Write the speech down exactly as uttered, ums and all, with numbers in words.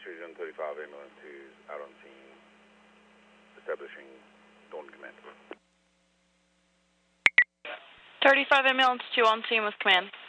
Precision thirty-five ambulance two is out on scene, establishing Dawn command. thirty-five ambulance two on scene with command.